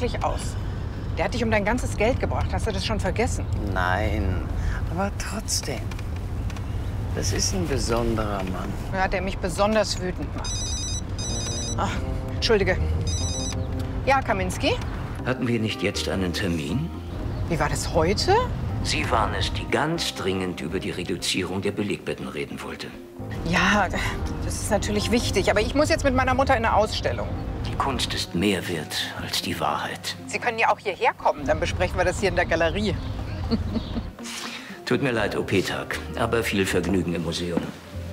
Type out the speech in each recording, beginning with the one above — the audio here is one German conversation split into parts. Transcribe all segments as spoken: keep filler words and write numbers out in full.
wirklich aus. Der hat dich um dein ganzes Geld gebracht. Hast du das schon vergessen? Nein, aber trotzdem. Das ist ein besonderer Mann. Ja, der mich besonders wütend macht. Ach, Entschuldige. Ja, Kaminski? Hatten wir nicht jetzt einen Termin? Wie war das heute? Sie waren es, die ganz dringend über die Reduzierung der Belegbetten reden wollte. Ja, das ist natürlich wichtig. Aber ich muss jetzt mit meiner Mutter in eine Ausstellung. Die Kunst ist mehr wert als die Wahrheit. Sie können ja auch hierher kommen. Dann besprechen wir das hier in der Galerie. Tut mir leid, O P-Tag, aber viel Vergnügen im Museum.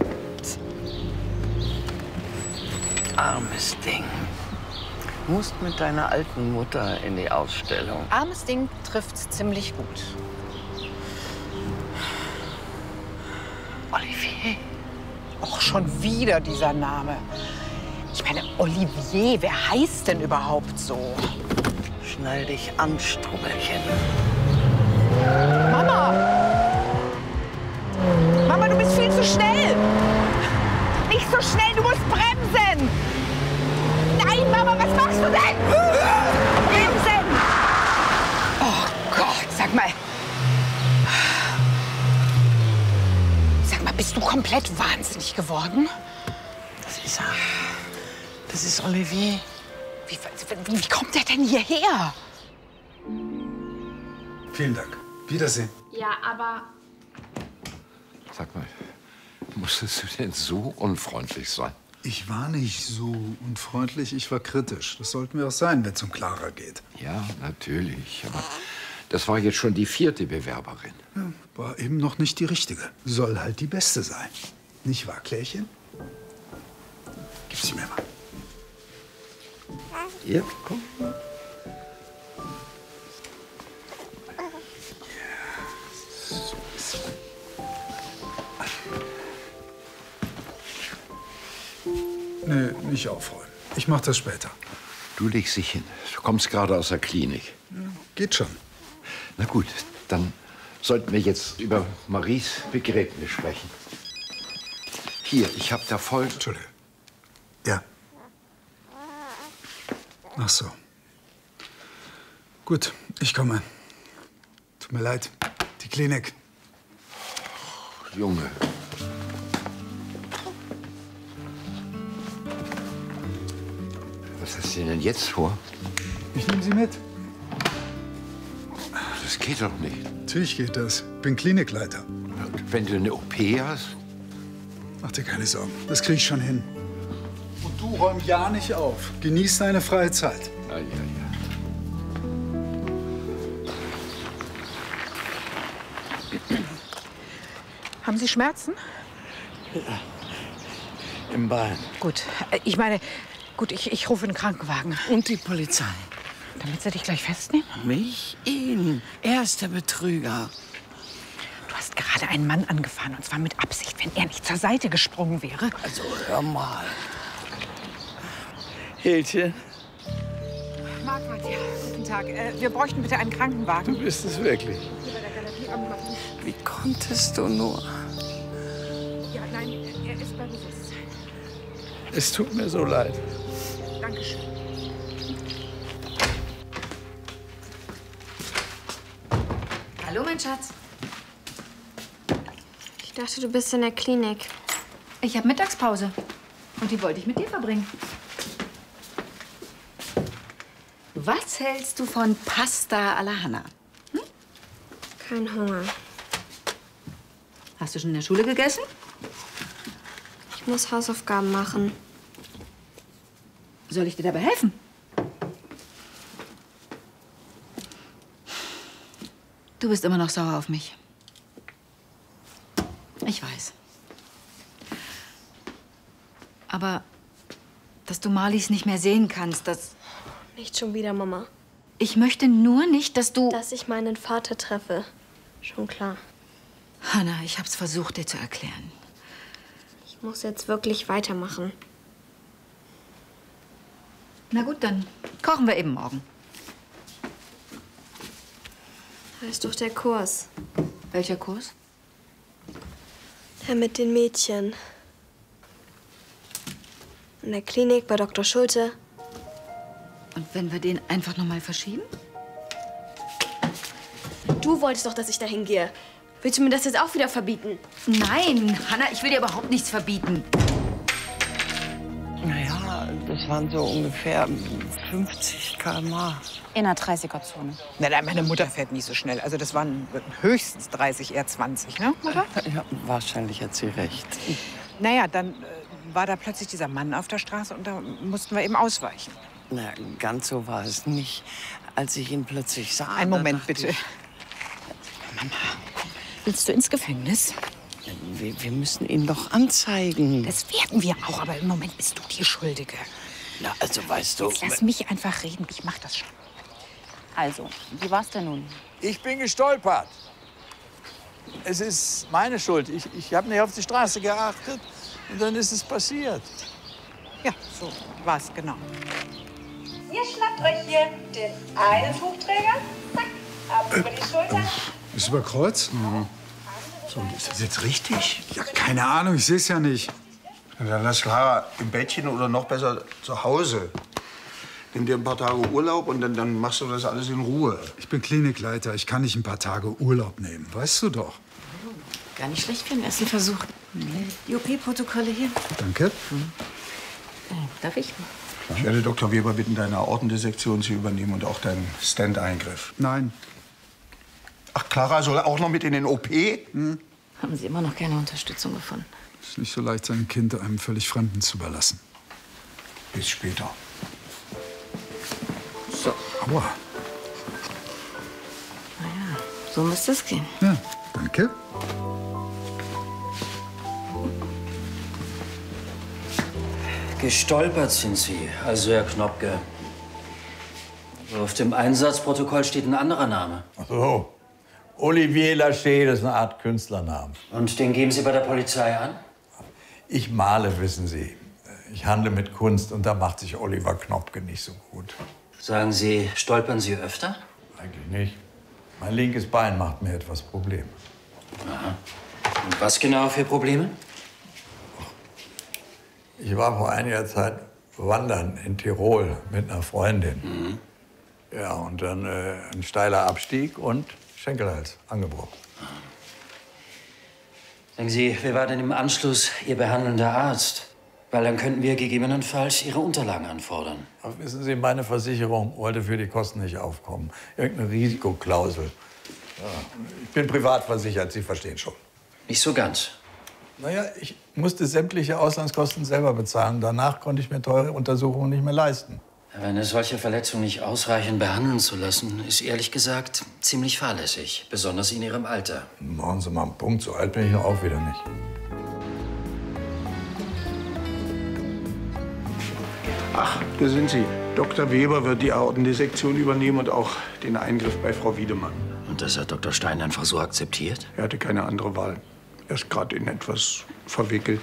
Armes Ding. Du musst mit deiner alten Mutter in die Ausstellung. Armes Ding trifft's ziemlich gut. Olivier. Och, schon wieder dieser Name. Ich meine, Olivier, wer heißt denn überhaupt so? Schnall dich an, Strubelchen. Mama! Mama, du bist viel zu schnell! Nicht so schnell, du musst bremsen! Nein, Mama, was machst du denn? Bremsen! Oh Gott, sag mal. Sag mal, bist du komplett wahnsinnig geworden? Das ist er. Das ist Olivier. Wie, wie, wie kommt der denn hierher? Vielen Dank. Wiedersehen. Ja, aber... Sag mal, musstest du denn so unfreundlich sein? Ich war nicht so unfreundlich, ich war kritisch. Das sollten wir auch sein, wenn es um Clara geht. Ja, natürlich. Aber das war jetzt schon die vierte Bewerberin. Ja, war eben noch nicht die richtige. Soll halt die beste sein. Nicht wahr, Klärchen? Gib sie mir mal. Hier, komm. Nee, nicht aufräumen. Ich mach das später. Du legst dich hin. Du kommst gerade aus der Klinik. Ja, geht schon. Na gut, dann sollten wir jetzt über Maries Begräbnis sprechen. Hier, ich hab da voll... Entschuldige. Ja. Ach so. Gut, ich komme. Tut mir leid. Die Klinik. Junge. Was hast du denn jetzt vor? Ich nehme Sie mit. Das geht doch nicht. Natürlich geht das. Bin Klinikleiter. Und wenn du eine O P hast? Mach dir keine Sorgen. Das krieg ich schon hin. Und du räum ja nicht auf. Genieß deine freie Zeit. Ja, ja, ja. Haben Sie Schmerzen? Ja. Im Bein. Gut. Äh, Ich meine, gut, ich, ich rufe einen Krankenwagen. Und die Polizei. Damit sie dich gleich festnehmen? Mich? Ihn. Er ist der Betrüger. Du hast gerade einen Mann angefahren, und zwar mit Absicht, wenn er nicht zur Seite gesprungen wäre. Also, hör mal. Hilchen, Margot, ja, guten Tag. Äh, wir bräuchten bitte einen Krankenwagen. du bist es wirklich. Hier bei der Galerie am Matten. Wie konntest du nur? Ja, nein, er ist bei Bewusstsein. Es tut mir so leid. Dankeschön. Hallo, mein Schatz. Ich dachte, du bist in der Klinik. Ich habe Mittagspause. Und die wollte ich mit dir verbringen. Was hältst du von Pasta alla Hanna? Hm? Kein Hunger. Hast du schon in der Schule gegessen? Ich muss Hausaufgaben machen. Soll ich dir dabei helfen? Du bist immer noch sauer auf mich. Ich weiß. Aber dass du Marlies nicht mehr sehen kannst, das... Nicht schon wieder, Mama. Ich möchte nur nicht, dass du... Dass ich meinen Vater treffe. Schon klar. Hanna, ich hab's versucht, dir zu erklären. Ich muss jetzt wirklich weitermachen. Na gut, dann kochen wir eben morgen. Da ist doch der Kurs. Welcher Kurs? Der mit den Mädchen. In der Klinik bei Doktor Schulte. Und wenn wir den einfach noch mal verschieben? Du wolltest doch, dass ich da hingehe. Willst du mir das jetzt auch wieder verbieten? Nein, Hanna, ich will dir überhaupt nichts verbieten. Naja, das waren so ungefähr fünfzig Kilometer pro Stunde. In einer dreißiger-Zone. Na, na, meine Mutter fährt nicht so schnell. Also das waren höchstens dreißig, eher zwanzig, ne, Mutter? Ja, wahrscheinlich hat sie recht. Naja, dann äh, war da plötzlich dieser Mann auf der Straße und da mussten wir eben ausweichen. Na, ganz so war es nicht. Als ich ihn plötzlich sah... Einen Moment, da dachte bitte. ich, Willst du ins Gefängnis? Wir, wir müssen ihn doch anzeigen. Das werden wir auch, aber im Moment bist du die Schuldige. Na, also weißt du... Jetzt lass mich einfach reden, ich mach das schon. Also, wie war's denn nun? Ich bin gestolpert. Es ist meine Schuld. Ich, ich habe nicht auf die Straße geachtet und dann ist es passiert. Ja, so war's, genau. Ihr schnappt euch hier den einen Tuchträger, zack, ab über die Schulter. Ist über Kreuz? Mhm. So, und ist das jetzt richtig? Ja, keine Ahnung, ich sehe es ja nicht. Na, dann lass Clara im Bettchen oder noch besser zu Hause. Nimm dir ein paar Tage Urlaub und dann, dann machst du das alles in Ruhe. Ich bin Klinikleiter, ich kann nicht ein paar Tage Urlaub nehmen, weißt du doch. Gar nicht schlecht für den ersten Versuch. Die O P-Protokolle hier. Danke. Darf ich? Ich werde Doktor Weber bitten, deine Aortendissektion zu übernehmen und auch deinen Stent-Eingriff. Nein. Ach, Clara soll auch noch mit in den O P? Hm? Haben Sie immer noch keine Unterstützung gefunden? Ist nicht so leicht, sein Kind einem völlig Fremden zu überlassen. Bis später. So. Aua. Naja, so müsste es gehen. Ja, danke. Gestolpert sind Sie, also Herr Knopke. Auf dem Einsatzprotokoll steht ein anderer Name. Ach so. Olivier Laché, das ist eine Art Künstlernamen. Und den geben Sie bei der Polizei an? Ich male, wissen Sie. Ich handle mit Kunst und da macht sich Oliver Knopke nicht so gut. Sagen Sie, stolpern Sie öfter? Eigentlich nicht. Mein linkes Bein macht mir etwas Probleme. Aha. Und was genau für Probleme? Ich war vor einiger Zeit wandern in Tirol mit einer Freundin. Mhm. Ja, und dann äh, ein steiler Abstieg und Schenkelhals angebrochen. Sagen Sie, wer war denn im Anschluss Ihr behandelnder Arzt? Weil dann könnten wir gegebenenfalls Ihre Unterlagen anfordern. Ach, wissen Sie, meine Versicherung wollte für die Kosten nicht aufkommen. Irgendeine Risikoklausel. Ja, ich bin privat versichert, Sie verstehen schon. Nicht so ganz. Naja, ich musste sämtliche Auslandskosten selber bezahlen. Danach konnte ich mir teure Untersuchungen nicht mehr leisten. Eine solche Verletzung nicht ausreichend behandeln zu lassen, ist ehrlich gesagt ziemlich fahrlässig. Besonders in Ihrem Alter. Machen Sie mal einen Punkt, so alt bin ich noch auch wieder nicht. Ach, da sind Sie. Doktor Weber wird die Aortendissektion übernehmen und auch den Eingriff bei Frau Wiedemann. Und das hat Doktor Stein einfach so akzeptiert? Er hatte keine andere Wahl. Er ist gerade in etwas verwickelt.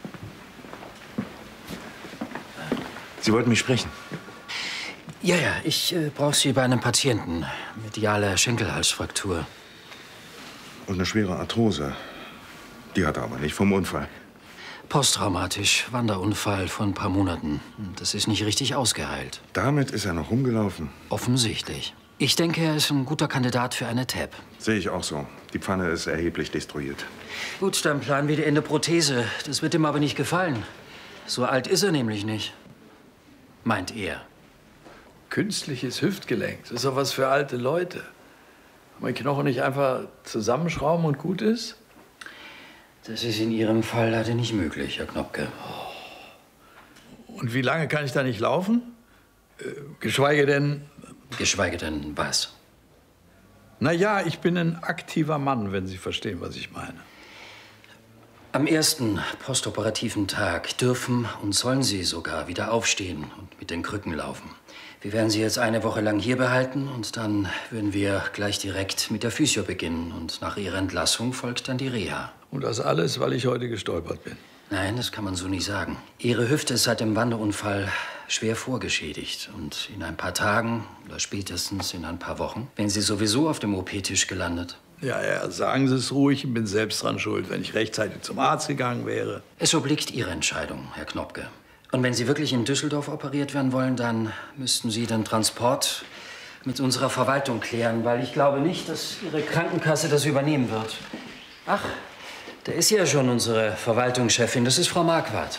Sie wollten mich sprechen? Ja, ja, ich äh, brauche Sie bei einem Patienten. Mediale Schenkelhalsfraktur. Und eine schwere Arthrose. Die hat er aber nicht vom Unfall. Posttraumatisch, Wanderunfall vor ein paar Monaten. Das ist nicht richtig ausgeheilt. Damit ist er noch rumgelaufen? Offensichtlich. Ich denke, er ist ein guter Kandidat für eine T A P. Sehe ich auch so. Die Pfanne ist erheblich destruiert. Gut, dann planen wir die Endoprothese. Das wird ihm aber nicht gefallen. So alt ist er nämlich nicht. Meint er. Künstliches Hüftgelenk, das ist doch was für alte Leute. Kann man Knochen nicht einfach zusammenschrauben und gut ist? Das ist in Ihrem Fall leider nicht möglich, Herr Knopke. Und wie lange kann ich da nicht laufen? Äh, geschweige denn... Geschweige denn was? Na ja, ich bin ein aktiver Mann, wenn Sie verstehen, was ich meine. Am ersten postoperativen Tag dürfen und sollen Sie sogar wieder aufstehen und mit den Krücken laufen. Wir werden Sie jetzt eine Woche lang hier behalten und dann würden wir gleich direkt mit der Physio beginnen. Und nach Ihrer Entlassung folgt dann die Reha. Und das alles, weil ich heute gestolpert bin? Nein, das kann man so nicht sagen. Ihre Hüfte ist seit dem Wanderunfall schwer vorgeschädigt. Und in ein paar Tagen oder spätestens in ein paar Wochen wären Sie sowieso auf dem O P-Tisch gelandet. Ja, ja, sagen Sie es ruhig, ich bin selbst dran schuld, wenn ich rechtzeitig zum Arzt gegangen wäre. Es obliegt Ihre Entscheidung, Herr Knopke. Und wenn Sie wirklich in Düsseldorf operiert werden wollen, dann müssten Sie den Transport mit unserer Verwaltung klären, weil ich glaube nicht, dass Ihre Krankenkasse das übernehmen wird. Ach, da ist ja schon unsere Verwaltungschefin. Das ist Frau Marquardt.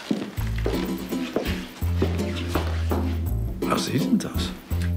Ach, Sie sind das.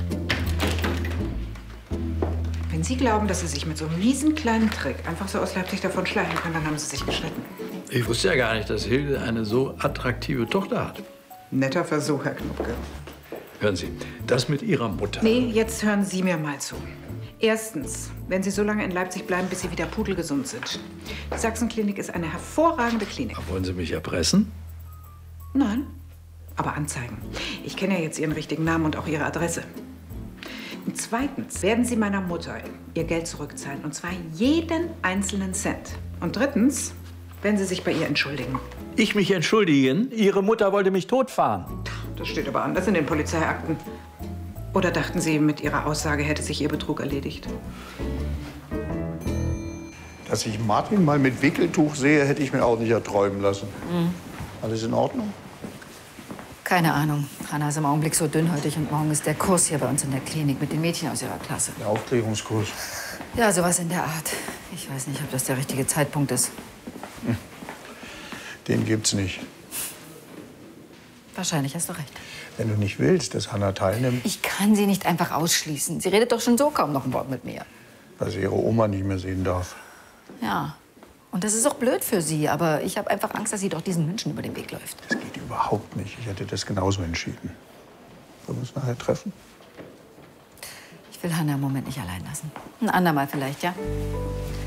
Wenn Sie glauben, dass Sie sich mit so einem miesen kleinen Trick einfach so aus Leipzig davon schleichen können, dann haben Sie sich geschnitten. Ich wusste ja gar nicht, dass Hilde eine so attraktive Tochter hat. Netter Versuch, Herr Knupke. Hören Sie, das mit Ihrer Mutter. Nee, jetzt hören Sie mir mal zu. Erstens, wenn Sie so lange in Leipzig bleiben, bis Sie wieder pudelgesund sind. Die Sachsenklinik ist eine hervorragende Klinik. Wollen Sie mich erpressen? Nein, aber anzeigen. Ich kenne ja jetzt Ihren richtigen Namen und auch Ihre Adresse. Und zweitens werden Sie meiner Mutter ihr Geld zurückzahlen, und zwar jeden einzelnen Cent. Und drittens werden Sie sich bei ihr entschuldigen. Ich mich entschuldigen? Ihre Mutter wollte mich totfahren. Das steht aber anders in den Polizeiakten. Oder dachten Sie, mit Ihrer Aussage hätte sich Ihr Betrug erledigt? Dass ich Martin mal mit Wickeltuch sehe, hätte ich mir auch nicht erträumen lassen. Mhm. Alles in Ordnung? Keine Ahnung. Hanna ist im Augenblick so dünnhäutig und morgen ist der Kurs hier bei uns in der Klinik mit den Mädchen aus ihrer Klasse. Der Aufklärungskurs. Ja, sowas in der Art. Ich weiß nicht, ob das der richtige Zeitpunkt ist. Hm. Den gibt's nicht. Wahrscheinlich hast du recht. Wenn du nicht willst, dass Hanna teilnimmt, Ich kann sie nicht einfach ausschließen. Sie redet doch schon so kaum noch ein Wort mit mir. weil sie ihre Oma nicht mehr sehen darf. Ja. Und das ist auch blöd für sie. Aber ich habe einfach Angst, dass sie doch diesen Menschen über den Weg läuft. Das geht überhaupt nicht. Ich hätte das genauso entschieden. Wollen wir uns nachher treffen? Ich will Hanna im Moment nicht allein lassen. Ein andermal vielleicht, ja?